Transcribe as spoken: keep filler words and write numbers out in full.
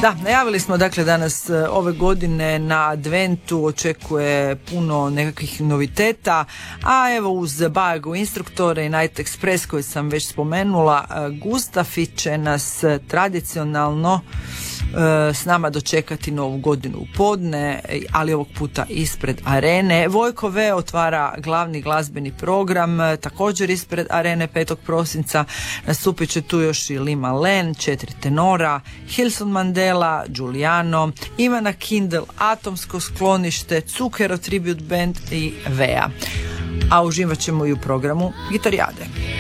Da, najavili smo dakle danas ove godine na Adventu očekuje puno nekakvih noviteta, a evo uz Bajagu instruktore i Night Express koji sam već spomenula, Gustafi će nas tradicionalno s nama dočekati novu godinu u podne, ali ovog puta ispred arene. Vojko V otvara glavni glazbeni program, također ispred arene petog prosinca. Nastupit će tu još i Lima Len, četiri tenora, Hilson Mandela, Giuliano, Ivana Kindle, Atomsko sklonište, Cukero Tribute Band i Vea. A uživat ćemo i u programu Gitarijade.